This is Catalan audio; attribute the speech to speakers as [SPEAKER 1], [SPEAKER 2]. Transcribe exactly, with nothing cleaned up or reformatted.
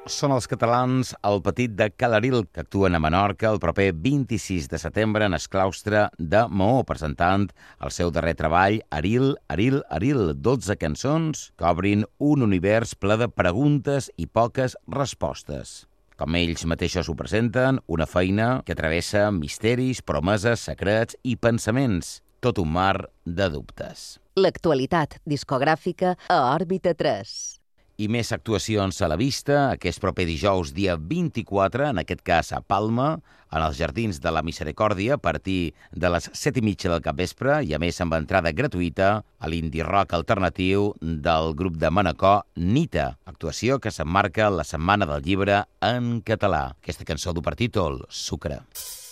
[SPEAKER 1] són els catalans El Petit de Calaril, que actuen a Menorca el proper vint-i-sis de setembre en el claustre de Maó, presentant el seu darrer treball, Aril, Aril, Aril, dotze cançons que obrin un univers ple de preguntes i poques respostes. Com ells mateixos ho presenten, una feina que travessa misteris, promeses, secrets i pensaments, tot un mar de dubtes.
[SPEAKER 2] L'actualitat discogràfica a Òrbita tres.
[SPEAKER 1] I més actuacions a la vista, aquest proper dijous, dia vint-i-quatre, en aquest cas a Palma, en els Jardins de la Misericòrdia, a partir de les set i mitja del capvespre, i a més amb entrada gratuïta a l'indie rock alternatiu del grup de Manacor, Nita, actuació que s'emmarca la Setmana del Llibre en català. Aquesta cançó du per títol Sucre.